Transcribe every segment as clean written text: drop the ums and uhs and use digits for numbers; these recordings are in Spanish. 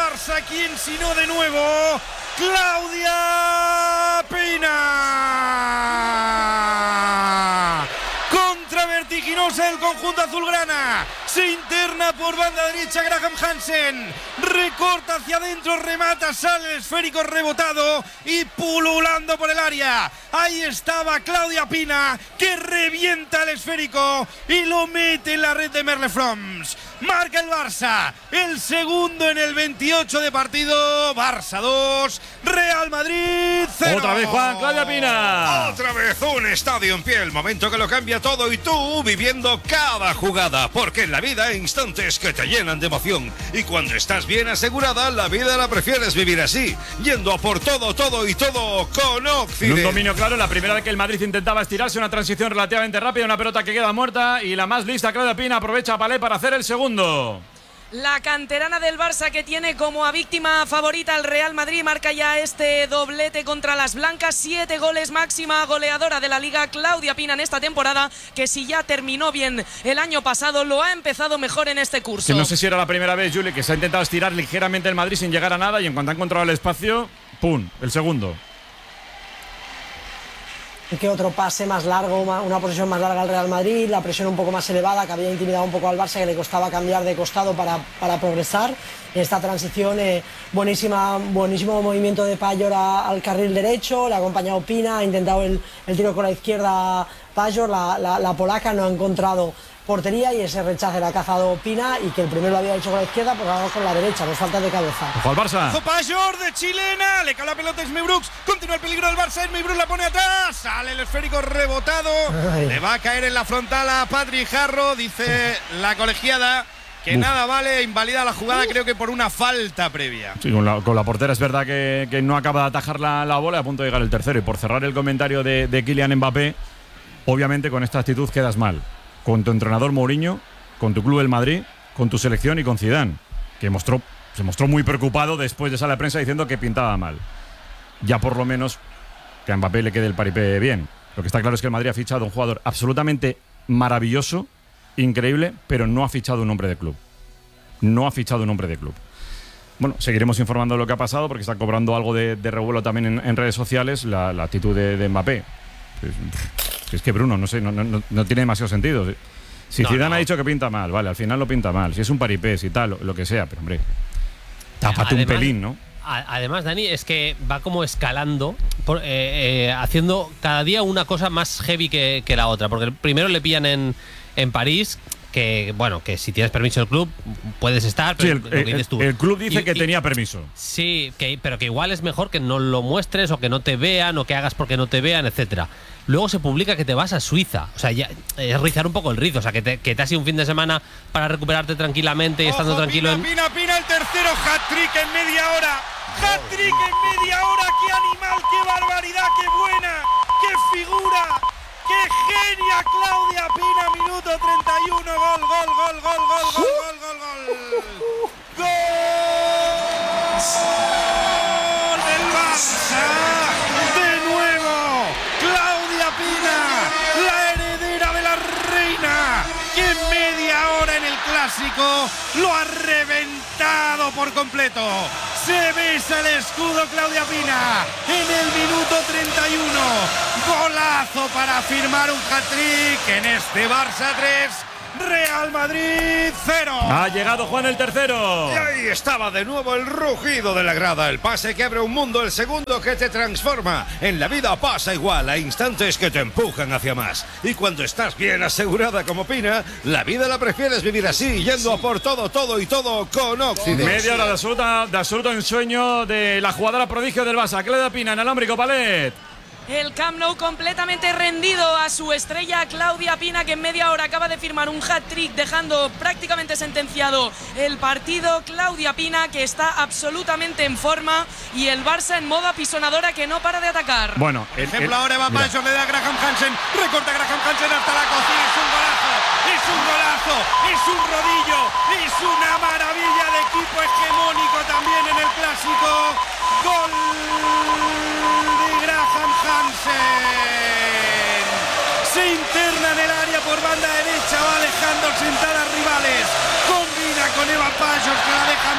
Barça, ¿quién sino de nuevo? Claudia Pina. Contra vertiginosa el conjunto azulgrana. Se interna por banda derecha Graham Hansen. Recorta hacia adentro, remata, sale el esférico rebotado y pululando por el área. Ahí estaba Claudia Pina, que revienta el esférico y lo mete en la red de Merlefroms. Marca el Barça, el segundo en el 28 de partido. Barça 2, Real Madrid 0. Otra vez Juan, Claudia Pina. Otra vez un estadio en pie, el momento que lo cambia todo y tú viviendo cada jugada, porque en la vida hay instantes que te llenan de emoción y cuando estás bien asegurada, la vida la prefieres vivir así, yendo a por todo, todo y todo con Occident. En un dominio claro, la primera vez que el Madrid intentaba estirarse, una transición relativamente rápida, una pelota que queda muerta y la más lista, Claudia Pina, aprovecha a Palé para hacer el segundo. La canterana del Barça, que tiene como a víctima favorita al Real Madrid, marca ya este doblete contra las blancas. 7 goles, máxima goleadora de la Liga, Claudia Pina, en esta temporada, que si ya terminó bien el año pasado, lo ha empezado mejor en este curso. Que no sé si era la primera vez, Juli, que se ha intentado estirar ligeramente el Madrid sin llegar a nada y en cuanto ha encontrado el espacio, ¡pum!, el segundo. Que otro pase más largo, una posesión más larga al Real Madrid, la presión un poco más elevada que había intimidado un poco al Barça, que le costaba cambiar de costado para progresar. Esta transición, buenísimo movimiento de Pajor al carril derecho, le ha acompañado Pina, ha intentado el tiro con la izquierda Pajor, la polaca no ha encontrado portería y ese rechace le ha cazado Pina, y que el primero lo había hecho con la izquierda, pues ahora con la derecha, pues falta de cabeza. Ojo al Barça. Ojo Pajor de chilena, le cae la pelota a Esmey Brooks, continúa el peligro del Barça, Esmey Brooks la pone atrás, sale el esférico rebotado, le va a caer en la frontal a Patrick Jarro, dice la colegiada que nada vale, invalida la jugada, creo que por una falta previa. Sí, con la portera es verdad que no acaba de atajar la bola, a punto de llegar el tercero. Y por cerrar el comentario de Kylian Mbappé, obviamente con esta actitud quedas mal con tu entrenador Mourinho, con tu club el Madrid, con tu selección y con Zidane, que se mostró muy preocupado después de sala de prensa diciendo que pintaba mal. Ya por lo menos que a Mbappé le quede el paripé bien. Lo que está claro es que el Madrid ha fichado un jugador absolutamente maravilloso, increíble, pero no ha fichado un hombre de club. No ha fichado un hombre de club. Bueno, seguiremos informando de lo que ha pasado porque está cobrando algo de revuelo también en redes sociales la actitud de Mbappé. Es que Bruno, no sé, no tiene demasiado sentido. Si Zidane ha dicho que pinta mal, vale, al final lo pinta mal. Si es un paripé, si tal, lo que sea, pero hombre, tápate un pelín, ¿no? Además, Dani, es que va como escalando, haciendo cada día una cosa más heavy que la otra. Porque primero le pillan en París, que bueno, que si tienes permiso del club puedes estar, pero sí, el club dice que tenía permiso. Sí, pero que igual es mejor que no lo muestres, o que no te vean, o que hagas porque no te vean, etcétera. Luego se publica que te vas a Suiza. O sea, ya es rizar un poco el rizo. O sea, que te has ido un fin de semana para recuperarte tranquilamente y estando tranquilo. Pina, el tercero, hat-trick en media hora. Hat-trick en media hora. ¡Qué animal, qué barbaridad, qué buena, qué figura! ¡Qué genia Claudia Pina! Minuto 31, gol. ¡Gol del Barça! ¡De nuevo! Claudia Pina, la heredera de la reina, que en media hora en el Clásico lo ha reventado por completo. Se besa el escudo Claudia Pina en el minuto 31. Golazo para firmar un hat-trick en este Barça 3, Real Madrid 0. Ha llegado Juan el tercero. Y ahí estaba de nuevo el rugido de la grada, el pase que abre un mundo, el segundo que te transforma. En la vida pasa igual, hay instantes que te empujan hacia más. Y cuando estás bien asegurada como Pina, la vida la prefieres vivir así, yendo a por todo, todo y todo con Occident. Media hora de absoluto ensueño de la jugadora prodigio del Barça, Claudia Pina, en alámbrico, Palet. El Camp Nou completamente rendido a su estrella Claudia Pina, que en media hora acaba de firmar un hat-trick, dejando prácticamente sentenciado el partido. Claudia Pina, que está absolutamente en forma, y el Barça en modo apisonadora, que no para de atacar. Bueno, ejemplo, ahora va Pajor, le da a Graham Hansen, recorta Graham Hansen hasta la cocina, es un golazo, es un rodillo, es una maravilla de equipo hegemónico también en el Clásico. Gol de Graham Hansen. Se interna en el área por banda derecha, va dejando sentadas rivales. Combina con Eva Pajor, que la deja muerta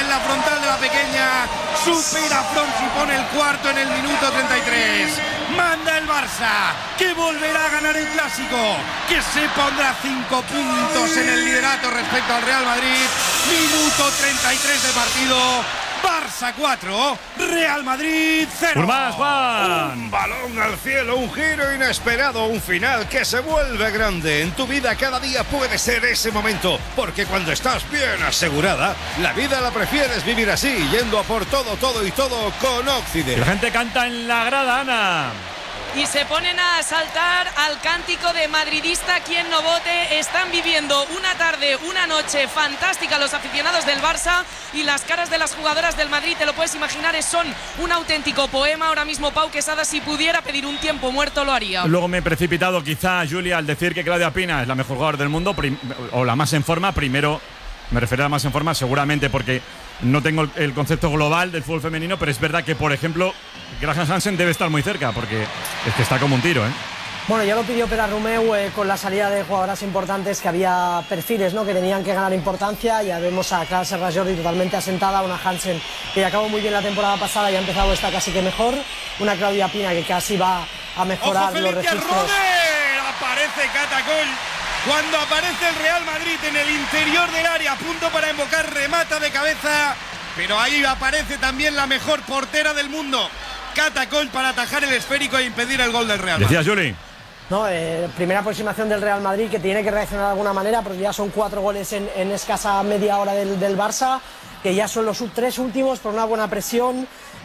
en la frontal de la pequeña, supera a Frons y pone el cuarto en el minuto 33. Manda el Barça, que volverá a ganar el Clásico, que se pondrá 5 puntos en el liderato respecto al Real Madrid. Minuto 33 de partido. Barça 4, Real Madrid 0. Más, Juan. Un balón al cielo, un giro inesperado, un final que se vuelve grande. En tu vida cada día puede ser ese momento, porque cuando estás bien asegurada, la vida la prefieres vivir así, yendo a por todo, todo y todo con Occident. La gente canta en la grada, Ana. Y se ponen a saltar al cántico de madridista quien no vote. Están viviendo una tarde, una noche fantástica los aficionados del Barça, y las caras de las jugadoras del Madrid, te lo puedes imaginar, son un auténtico poema. Ahora mismo Pau Quesada, si pudiera pedir un tiempo muerto, lo haría. Luego me he precipitado quizá, Julia, al decir que Claudia Pina es la mejor jugadora del mundo, o la más en forma. Primero me refiero a la más en forma, seguramente porque no tengo el concepto global del fútbol femenino, pero es verdad que, por ejemplo, Graham Hansen debe estar muy cerca, porque es que está como un tiro, ¿eh? Bueno, ya lo pidió Pera Romeu con la salida de jugadoras importantes, que había perfiles, ¿no?, que tenían que ganar importancia. Ya vemos a Clara Serra Jordi totalmente asentada, una Hansen que ya acabó muy bien la temporada pasada y ha empezado esta casi que mejor, una Claudia Pina que casi va a mejorar los registros. Aparece Catacol. Cuando aparece el Real Madrid en el interior del área, a punto para invocar, remata de cabeza, pero ahí aparece también la mejor portera del mundo, Catacol, para atajar el esférico e impedir el gol del Real Madrid. Decía Juli. No, primera aproximación del Real Madrid, que tiene que reaccionar de alguna manera, porque ya son 4 goles en escasa media hora del Barça, que ya son los 3 últimos por una buena presión.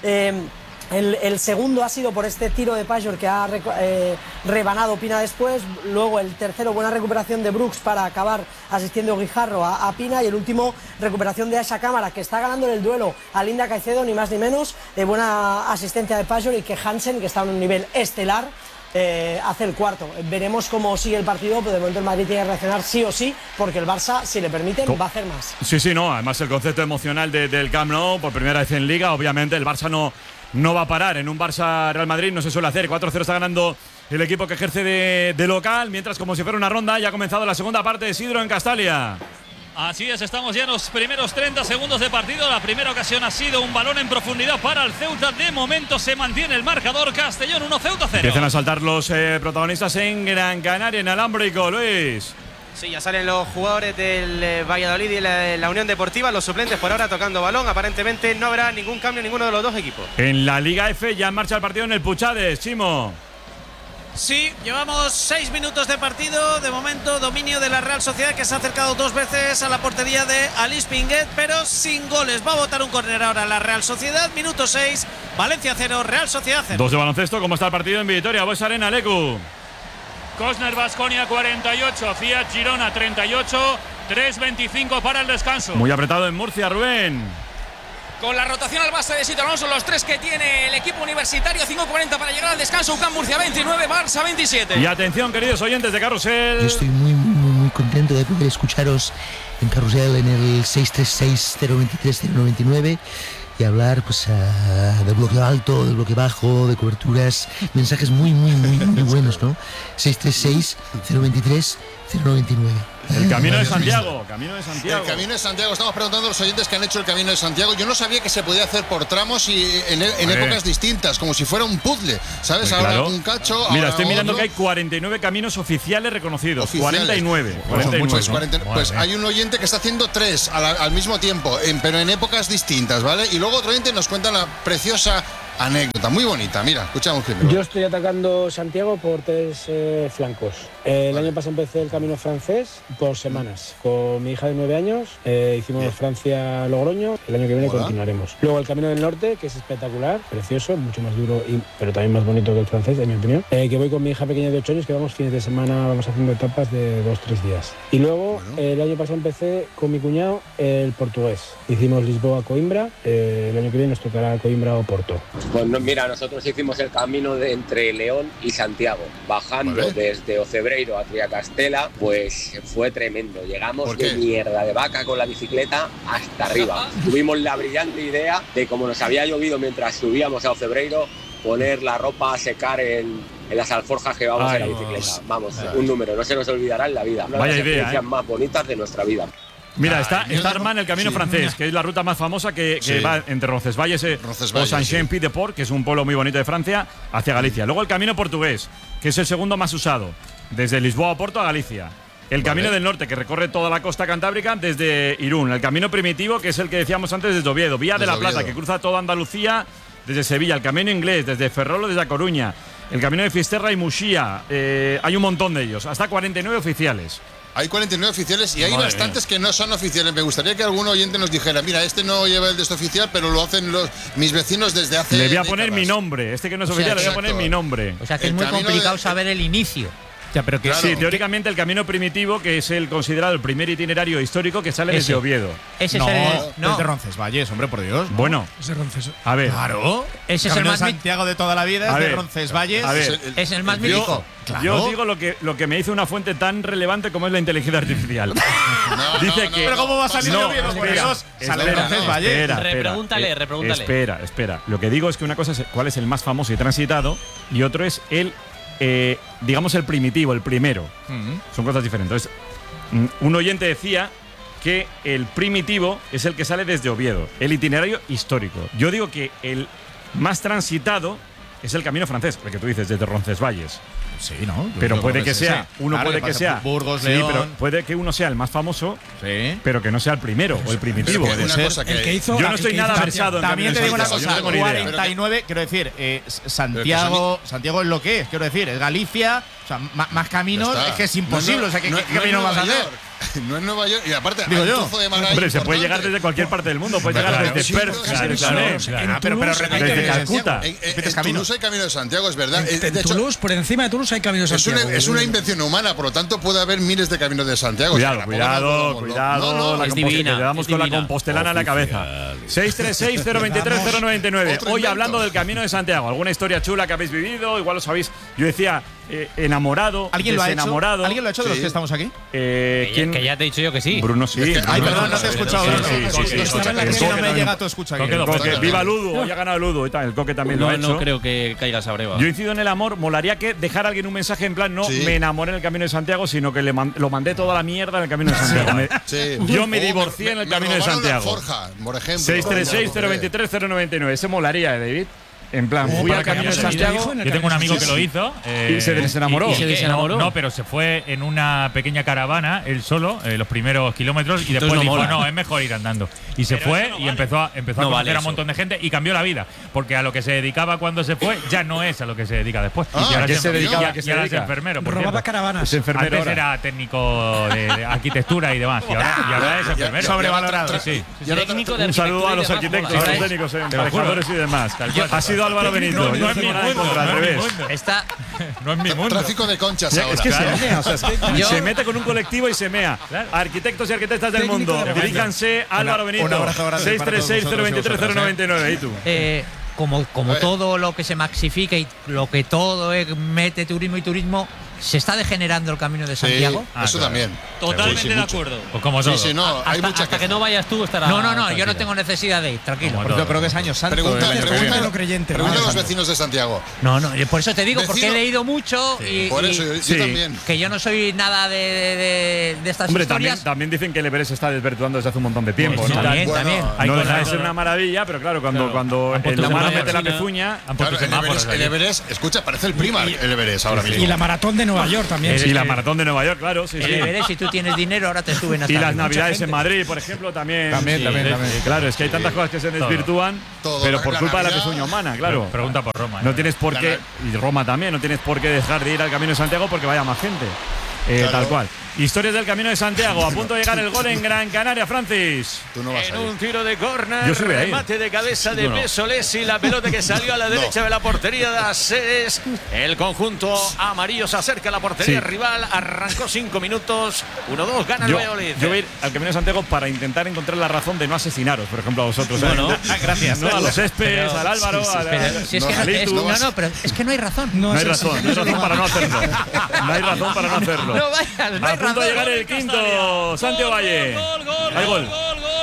El segundo ha sido por este tiro de Pajor que ha rebanado Pina después. Luego el tercero, buena recuperación de Brooks para acabar asistiendo Guijarro a Pina. Y el último, recuperación de Asha Cámara, que está ganando en el duelo a Linda Caicedo, ni más ni menos. Buena asistencia de Pajor, y que Hansen, que está en un nivel estelar, hace el cuarto. Veremos cómo sigue el partido, pero de momento el Madrid tiene que reaccionar sí o sí, porque el Barça, si le permiten, va a hacer más. Sí, no, además el concepto emocional del Camp Nou, por primera vez en Liga, obviamente el Barça no va a parar. En un Barça-Real Madrid no se suele hacer. 4-0 está ganando el equipo que ejerce de local, mientras, como si fuera una ronda, ya ha comenzado la segunda parte de Isidro en Castalia. Así es, estamos ya en los primeros 30 segundos de partido. La primera ocasión ha sido un balón en profundidad para el Ceuta. De momento se mantiene el marcador. Castellón 1, Ceuta 0. Empiezan a saltar los protagonistas en Gran Canaria, en Alámbrico, Luis. Sí, ya salen los jugadores del Valladolid y la Unión Deportiva, los suplentes por ahora tocando balón. Aparentemente no habrá ningún cambio en ninguno de los dos equipos. En la Liga F ya en marcha el partido en el Puchades, Chimo. Sí, llevamos 6 minutos de partido. De momento, dominio de la Real Sociedad, que se ha acercado 2 veces a la portería de Alice Pinguet, pero sin goles. Va a botar un córner ahora la Real Sociedad. Minuto 6, Valencia 0, Real Sociedad 0. 2 de baloncesto. ¿Cómo está el partido en Vitoria? Bues Arena, Lecu. Cosner Baskonia 48, Fiat Girona 38, 3:25 para el descanso. Muy apretado en Murcia, Rubén. Con la rotación al base de Sito Alonso, los 3 que tiene el equipo universitario, 5:40 para llegar al descanso. UCAM Murcia 29, Barça 27. Y atención, queridos oyentes de Carrusel. Yo estoy muy contento de poder escucharos en Carrusel en el 636-023-099 y hablar pues del bloque alto, del bloque bajo, de coberturas, mensajes muy buenos, ¿no? 636-023-099. El Camino de Santiago, Camino de Santiago. El Camino de Santiago, estamos preguntando a los oyentes que han hecho el Camino de Santiago. Yo no sabía que se podía hacer por tramos y en épocas distintas, como si fuera un puzzle, ¿sabes? Pues ahora claro. un cacho. Mira, ahora estoy mirando otro. que hay 49 caminos oficiales reconocidos. Oficiales. 49. Pues hay un oyente que está haciendo 3 al mismo tiempo, pero en épocas distintas, ¿vale? Y luego otro oyente nos cuenta la preciosa anécdota, muy bonita. Mira, escuchamos primero. Yo estoy atacando Santiago por 3 flancos. El año pasado empecé el camino francés por semanas. Con mi hija de 9 años hicimos Francia-Logroño. El año que viene continuaremos. Luego el camino del norte, que es espectacular, precioso, mucho más duro, pero también más bonito que el francés, en mi opinión. Que voy con mi hija pequeña de 8 años, que vamos fines de semana, vamos haciendo etapas de 2-3 días. Y luego el año pasado empecé con mi cuñado el portugués. Hicimos Lisboa-Coimbra. El año que viene nos tocará Coimbra o Porto. Pues mira, nosotros hicimos el camino entre León y Santiago, bajando desde Ocebreiro a Triacastela, pues fue tremendo. Llegamos de mierda de vaca con la bicicleta hasta arriba. Tuvimos la brillante idea de, como nos había llovido mientras subíamos a Ocebreiro, poner la ropa a secar en las alforjas que vamos en la bicicleta. Vamos, un número, no se nos olvidará en la vida. Una de las experiencias más bonitas de nuestra vida. Mira, está Armand, el camino francés, que es la ruta más famosa que va entre Roncesvalles o Saint-Jean-Pied-de-Port, que es un pueblo muy bonito de Francia, hacia Galicia. Luego el camino portugués, que es el segundo más usado, desde Lisboa a Porto a Galicia. El camino del norte, que recorre toda la costa cantábrica desde Irún. El camino primitivo, que es el que decíamos antes desde Oviedo. Vía de la Plata, que cruza toda Andalucía desde Sevilla. El camino inglés, desde Ferrol desde A Coruña. El camino de Fisterra y Muxía. Hay un montón de ellos, hasta 49 oficiales. Hay 49 oficiales y hay bastantes que no son oficiales. Me gustaría que algún oyente nos dijera, mira, este no lleva el de este oficial, pero lo hacen mis vecinos desde hace Le voy a poner mi nombre. Este que no es oficial, le voy a poner mi nombre. O sea, que es muy complicado saber el inicio. Ya, pero que sí, teóricamente el camino primitivo, que es el considerado el primer itinerario histórico que sale desde Oviedo. Ese es el desde Roncesvalles, hombre, por Dios. ¿no? Bueno, a ver. Claro. Ese es el más Santiago de toda la vida, es de Roncesvalles. A ver, es el más mítico. Claro. Yo digo lo que me dice una fuente tan relevante como es la inteligencia artificial. Dice que. Pero ¿cómo va a salir de Oviedo? Por Dios, sale de Roncesvalles. Repregúntale. Espera. Lo que digo es que una cosa es cuál es el más famoso y transitado y otro es el digamos el primitivo, el primero. Son cosas diferentes. Entonces, un oyente decía que el primitivo es el que sale desde Oviedo, el itinerario histórico. Yo digo que el más transitado es el camino francés, el que tú dices, desde Roncesvalles. Sí, ¿no? Pero puede que sea, puede que sea Burgos, sí, León. pero puede que uno sea el más famoso, pero que no sea el primero o el primitivo. Yo no estoy nada versado en también te digo una Santiago, cosa, yo no tengo ni idea. 49, quiero decir, Santiago es lo que es, quiero decir, es Galicia, o sea, más caminos, es que es imposible, o sea, ¿qué camino vas a hacer? No es Nueva York, y aparte, digo yo. Hombre, se puede llegar desde cualquier parte del mundo, puede llegar desde Perth, pero desde Calcuta. En Toulouse hay camino de Santiago, es verdad. En Toulouse, por encima de Toulouse hay camino de Santiago. Es una invención humana, por lo tanto puede haber miles de caminos de Santiago. Cuidado. Es divina. Le damos con la compostelana en la cabeza. 636-023-099. Hoy hablando del camino de Santiago. ¿Alguna historia chula que habéis vivido? Igual lo sabéis. Yo decía enamorado, ¿Alguien lo ha hecho? desenamorado. ¿Alguien lo ha hecho de los que estamos aquí? ¿Quién? Que ya te he dicho yo que sí. Bruno sí. Ay, perdón, no te he escuchado. No me llega tu escucha. Viva Ludo, hoy ha ganado Ludo y tal. El Coque también lo ha hecho. No creo que caigas a breva. Yo incido en el amor. Molaría que dejara alguien un mensaje en plan, no me enamoré en el camino de Santiago, sino que lo mandé toda la mierda en el camino de Santiago. Yo me divorcié en el camino de Santiago. Forja, por ejemplo. 636-023-099. Ese molaría, David. En plan, fui al camino de Santiago. Yo tengo un amigo que lo hizo. Y se desenamoró. No, pero se fue en una pequeña caravana, él solo, los primeros kilómetros, y después dijo, no, es mejor ir andando. Y se fue y empezó a conocer a un montón de gente y cambió la vida. Porque a lo que se dedicaba cuando se fue, ya no es a lo que se dedica después. ¿Y ahora qué se dedicaba? Y ahora es enfermero. Robaba caravanas. Antes era técnico de arquitectura y demás. Y ahora es enfermero. Sobrevalorado. Sí. Un saludo a los arquitectos, a los técnicos, emparejadores y demás. Ha sido Álvaro Benito. No es mi mundo. Al revés. No es mi mundo. Tráfico de conchas ahora. Es que se mea, se mete con un colectivo y se mea. Arquitectos y arquitectas del mundo, diríjanse a Álvaro Benito. 636-023-099. ¿Y tú? Como todo lo que se maxifica y lo que todo mete turismo y turismo, ¿se está degenerando el camino de Santiago? Eso también. Totalmente de acuerdo. Pues como todo. Hasta que no vayas tú estará. No, yo no tengo necesidad de ir, tranquilo. Yo creo que es año santo. Pregunta a los Santo. vecinos de Santiago. No, por eso te digo, porque he leído mucho y por eso yo también. Que yo no soy nada de estas historias. También dicen que el Everest se está desvirtuando desde hace un montón de tiempo, ¿no? También. No deja de ser una maravilla, pero claro, cuando en la mano mete la pezuña. El Everest, escucha, parece el Primark el Everest ahora mismo. Y la maratón de Nueva York también. Y la maratón de Nueva York, claro. Sí, el Everest, si tú tienes dinero, ahora te suben hasta. Y las Navidades en Madrid, por ejemplo, también. También. Claro, es que hay tantas cosas que se desvirtúan, pero por culpa de la pezuña humana, claro. Pregunta por Roma. No tienes por qué, y Roma también, no tienes por qué dejar de ir al Camino de Santiago porque vaya más gente. Tal cual. Historias del Camino de Santiago. A punto de llegar el gol en Gran Canaria, Francis. Tú no vas en un tiro de córner, Yo sí voy a ir. remate de cabeza de Pesolesi, la pelota que salió a la derecha de la portería de Aceres. El conjunto amarillo se acerca a la portería rival. Arrancó 5 minutos. 1-2, gana el Valladolid. Yo voy a ir al Camino de Santiago para intentar encontrar la razón de no asesinaros, por ejemplo, a vosotros. Bueno, gracias. No, a los Espes, al Álvaro, pero es que no hay razón. No hay razón para no hacerlo. No hay razón para no hacerlo. No vayas, no hay a punto de llegar el quinto, Santiago Valle. Hay gol. Gol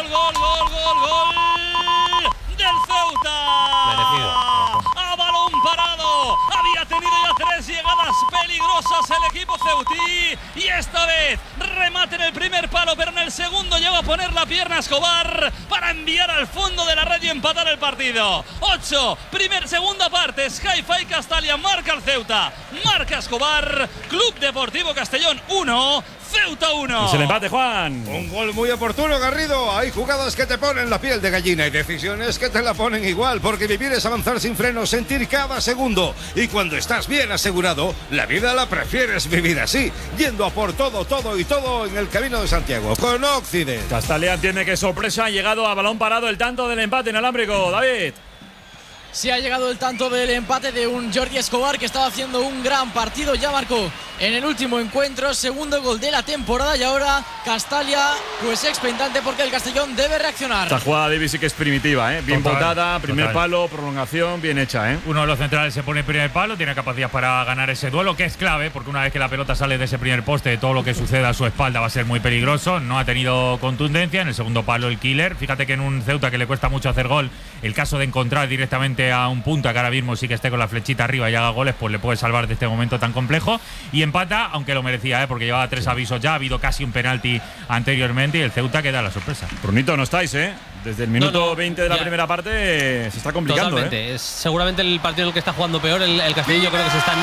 del Ceuta. A balón parado. Había tenido ya 3 llegadas peligrosas el equipo ceutí. Y esta vez remate en el primer palo, pero en el segundo llegó a poner la pierna Escobar para enviar al fondo de la red y empatar el partido. 8, segunda parte, Sky-Fi Castalia marca el Ceuta, marca Escobar, Club Deportivo Castellón 1, Ceuta 1. Es el empate, Juan. Un gol muy oportuno, Garrido. Hay jugadas que te ponen la piel de gallina y decisiones que te la ponen igual, porque vivir es avanzar sin freno, sentir cada segundo. Y cuando estás bien asegurado, la vida la prefieres vivir así, yendo a por todo, todo y todo en el Camino de Santiago, con Occident. Castalia entiende que sorpresa, ha llegado a balón parado el tanto del empate inalámbrico. David. Sí, ha llegado el tanto del empate de un Jordi Escobar que estaba haciendo un gran partido. Ya marcó en el último encuentro, segundo gol de la temporada, y ahora Castalia pues expectante porque el Castellón debe reaccionar. Esta jugada de Davis sí que es primitiva, bien botada, primer palo, prolongación, bien hecha. Uno de los centrales se pone en primer palo, tiene capacidad para ganar ese duelo, que es clave, porque una vez que la pelota sale de ese primer poste, todo lo que suceda a su espalda va a ser muy peligroso. No ha tenido contundencia. En el segundo palo el killer. Fíjate que en un Ceuta que le cuesta mucho hacer gol, el caso de encontrar directamente a un punta que ahora mismo sí que esté con la flechita arriba y haga goles, pues le puede salvar de este momento tan complejo. Y empata, aunque lo merecía, porque llevaba 3 avisos ya, ha habido casi un penalti anteriormente y el Ceuta queda la sorpresa. Brunito, no estáis, desde el minuto 20 de la primera parte se está complicando. Totalmente, es seguramente el partido en el que está jugando peor el Castellón. Yo creo que se están…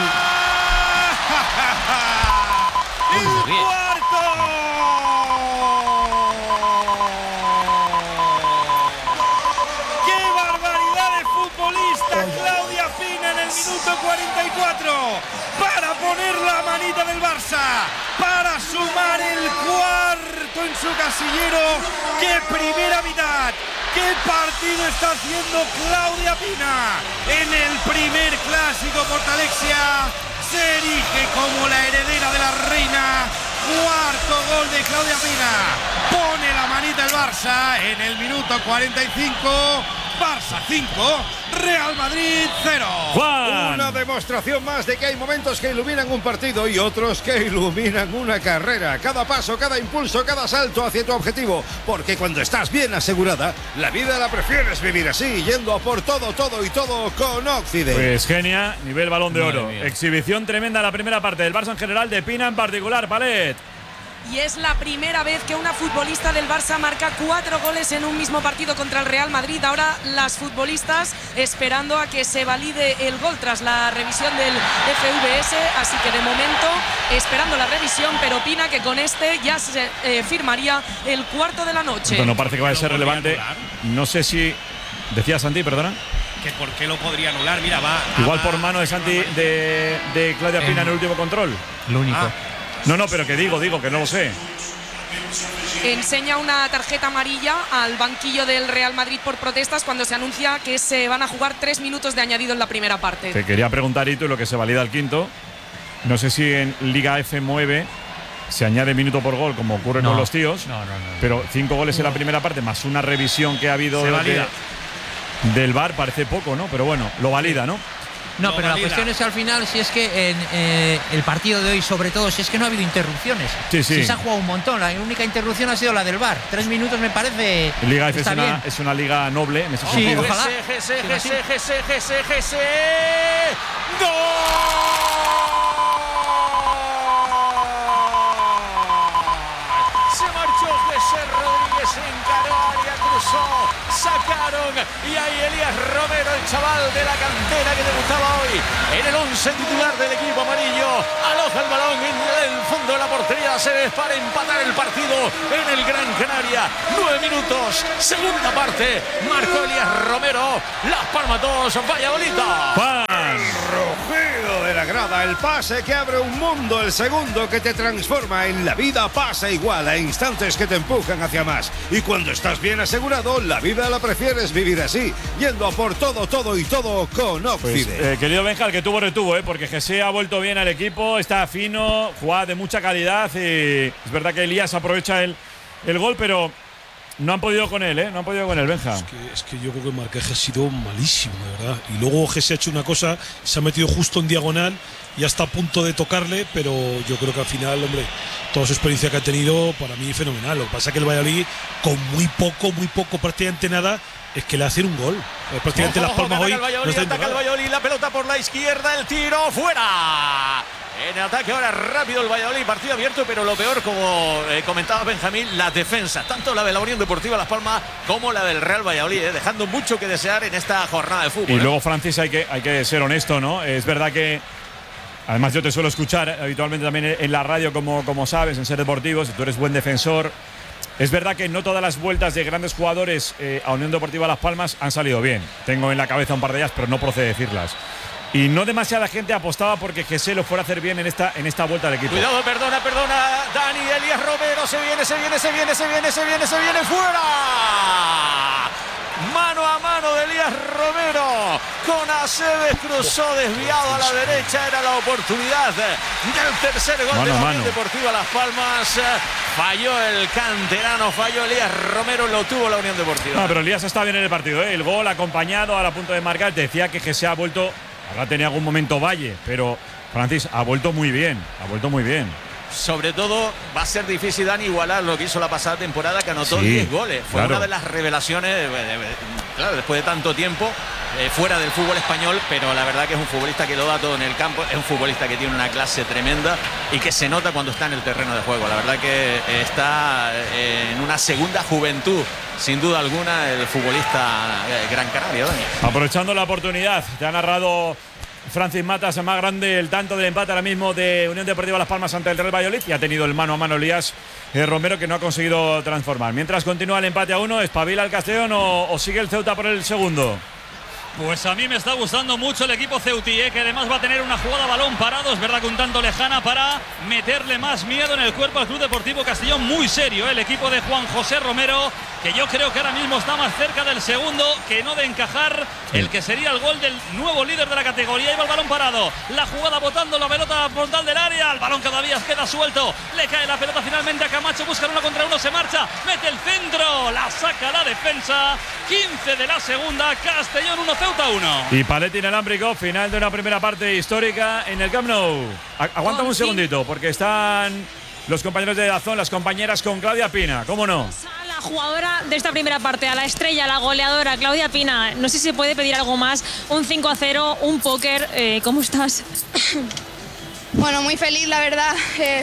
Claudia Pina en el minuto 44 para poner la manita del Barça, para sumar el cuarto en su casillero. ¡Qué primera mitad! ¡Qué partido está haciendo Claudia Pina! En el primer clásico Portalexia se erige como la heredera de la reina. Cuarto gol de Claudia Pina. Pone la manita el Barça en el minuto 45. Barça 5, Real Madrid 0. Juan. Una demostración más de que hay momentos que iluminan un partido y otros que iluminan una carrera. Cada paso, cada impulso, cada salto hacia tu objetivo. Porque cuando estás bien asegurada, la vida la prefieres vivir así, yendo a por todo, todo y todo con Occident. Pues genia, nivel balón de oro. Exhibición tremenda la primera parte del Barça en general, de Pina en particular, Palet. Y es la primera vez que una futbolista del Barça marca 4 goles en un mismo partido contra el Real Madrid. Ahora las futbolistas esperando a que se valide el gol tras la revisión del FVS. Así que de momento esperando la revisión, pero Pina que con este ya se firmaría el cuarto de la noche. No parece que vaya a ser relevante. No sé si… Decía Santi, perdona. ¿Que por qué lo podría anular? Mira, va… Igual por mano de Santi de Claudia Pina en el último control. Lo único. No, pero que digo que no lo sé. Enseña una tarjeta amarilla al banquillo del Real Madrid por protestas cuando se anuncia que se van a jugar 3 minutos de añadido en la primera parte. Te quería preguntar, Itu, lo que se valida el quinto. No sé si en Liga F9 se añade minuto por gol, como ocurre con los tíos. No. Pero 5 goles en la primera parte, más una revisión que ha habido del VAR, parece poco, ¿no? Pero bueno, lo valida, ¿no? No, pero la cuestión es que al final, si es que en el partido de hoy, sobre todo, si es que no ha habido interrupciones. Sí. Si se ha jugado un montón. La única interrupción ha sido la del VAR. 3 minutos me parece. Liga F está es una liga noble en ese sí, sentido. Ojalá. ¡Gol! Se marchó José Rodríguez, encaró área, cruzó, sacaron y ahí Elías Romero, el chaval de la cantera que debutaba hoy en el 11 titular del equipo amarillo, aloja el balón en el fondo de la portería para empatar el partido en el Gran Canaria. 9 minutos, segunda parte, marcó Elías Romero, Las Palmas 2, Valladolid. Rugido de la grada, el pase que abre un mundo, el segundo que te transforma. En la vida pasa igual, a instantes que te empujan hacia más. Y cuando estás bien asegurado, la vida la prefieres vivir así, yendo a por todo, todo y todo con Occident. Pues, querido Benja, el que tuvo retuvo, porque Jesse ha vuelto bien al equipo, está fino, juega de mucha calidad y es verdad que Elías aprovecha el gol, pero no han podido con él, no han podido con él, Benja. Es que yo creo que el marcaje ha sido malísimo, de verdad. Y luego Jesse ha hecho una cosa, se ha metido justo en diagonal y está a punto de tocarle, pero yo creo que al final, hombre, toda su experiencia que ha tenido, para mí fenomenal. Lo que pasa es que el Valladolid, con muy poco, prácticamente nada, es que le hacen un gol. Prácticamente Las Palmas hoy ataca el Valladolid, la pelota por la izquierda, el tiro fuera. En ataque ahora rápido el Valladolid, partido abierto, pero lo peor, como comentaba Benjamín, la defensa, tanto la de la Unión Deportiva Las Palmas como la del Real Valladolid, dejando mucho que desear en esta jornada de fútbol. Y luego, Francis, hay que ser honesto, ¿no? Es verdad que, además, yo te suelo escuchar habitualmente también en la radio, como sabes, en Ser Deportivos, y tú eres buen defensor. Es verdad que no todas las vueltas de grandes jugadores a Unión Deportiva Las Palmas han salido bien. Tengo en la cabeza un par de ellas, pero no procede decirlas. Y no demasiada gente apostaba porque Jesse lo fuera a hacer bien en esta vuelta al equipo. Cuidado, perdona, Dani, Elías Romero, se viene fuera. Mano a mano de Elías Romero con Aceves, cruzó desviado a la derecha, era la oportunidad del tercer gol de la Unión Deportiva Las Palmas. Falló el canterano, falló Elías Romero, lo tuvo la Unión Deportiva. No, pero Elías está bien en el partido, ¿eh? El gol acompañado a la punto de marcar. Te decía que se ha vuelto, ahora tenía algún momento Valle, pero Francis ha vuelto muy bien, Sobre todo va a ser difícil, Dani, igualar lo que hizo la pasada temporada, que anotó 10 goles. Fue una de las revelaciones, claro, después de tanto tiempo fuera del fútbol español, pero la verdad que es un futbolista que lo da todo en el campo, es un futbolista que tiene una clase tremenda y que se nota cuando está en el terreno de juego. La verdad que está en una segunda juventud, sin duda alguna, el futbolista gran canario, Dani. Aprovechando la oportunidad, te ha narrado Francis Matas, más grande el tanto del empate ahora mismo de Unión Deportiva Las Palmas ante el Real Valladolid, y ha tenido el mano a mano Elías Romero, que no ha conseguido transformar. Mientras continúa el empate a 1, ¿espabila el Castellón o sigue el Ceuta por el segundo? Pues a mí me está gustando mucho el equipo ceutí, que además va a tener una jugada a balón parado, es verdad que un tanto lejana, para meterle más miedo en el cuerpo al Club Deportivo Castellón. Muy serio el equipo de Juan José Romero, que yo creo que ahora mismo está más cerca del segundo que no de encajar el que sería el gol del nuevo líder de la categoría. Iba el balón parado, la jugada botando la pelota frontal del área, el balón todavía queda suelto, le cae la pelota finalmente a Camacho, buscan 1 contra 1, se marcha, mete el centro, la saca la defensa. 15 de la segunda, Castellón 1, Ceuta 1. Y palete inalámbrico, final de una primera parte histórica en el Camp Nou. Aguántame un segundito, porque están los compañeros de Dazón, las compañeras con Claudia Pina, ¿cómo no? La jugadora de esta primera parte, a la estrella, la goleadora, Claudia Pina. No sé si se puede pedir algo más, un 5-0, un póker. ¿Cómo estás? Bueno, muy feliz, la verdad.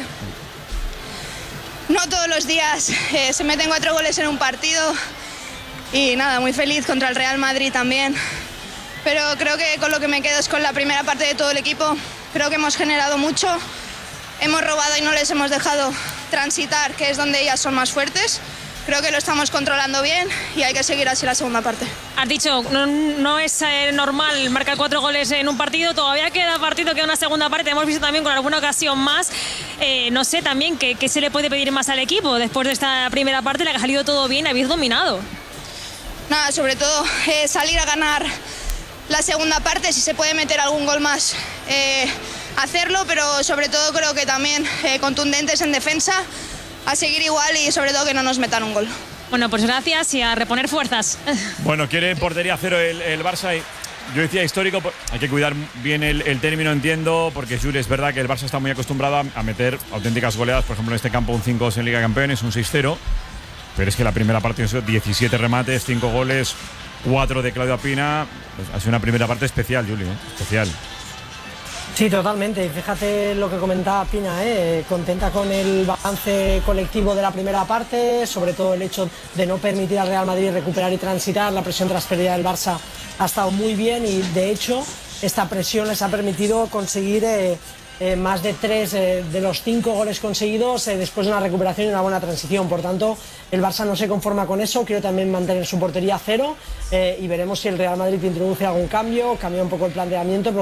No todos los días se meten 4 goles en un partido. Y nada, muy feliz contra el Real Madrid también. Pero creo que con lo que me quedo es con la primera parte de todo el equipo. Creo que hemos generado mucho, hemos robado y no les hemos dejado transitar, que es donde ellas son más fuertes. Creo que lo estamos controlando bien y hay que seguir así la segunda parte. Has dicho, no es normal marcar 4 goles en un partido, todavía queda partido, queda una segunda parte, hemos visto también con alguna ocasión más. No sé también qué se le puede pedir más al equipo después de esta primera parte, la que ha salido todo bien, habéis dominado. Nada, sobre todo salir a ganar la segunda parte, si se puede meter algún gol más, hacerlo, pero sobre todo creo que también contundentes en defensa, a seguir igual y sobre todo que no nos metan un gol. Bueno, pues gracias y a reponer fuerzas. Bueno, quiere portería cero el Barça. Y yo decía histórico, hay que cuidar bien el término, entiendo, porque Juli, es verdad que el Barça está muy acostumbrado a meter auténticas goleadas, por ejemplo en este campo un 5-2 en Liga de Campeones, un 6-0. Pero es que la primera parte ha sido 17 remates, 5 goles, 4 de Claudia Pina. Pues ha sido una primera parte especial, Juli, especial. Sí, totalmente. Fíjate lo que comentaba Pina, contenta con el balance colectivo de la primera parte, sobre todo el hecho de no permitir al Real Madrid recuperar y transitar. La presión tras pérdida del Barça ha estado muy bien y, de hecho, esta presión les ha permitido conseguir más de 3 de los 5 goles conseguidos después de una recuperación y una buena transición. Por tanto, el Barça no se conforma con eso, quiere también mantener su portería a 0 y veremos si el Real Madrid introduce algún cambio, cambia un poco el planteamiento.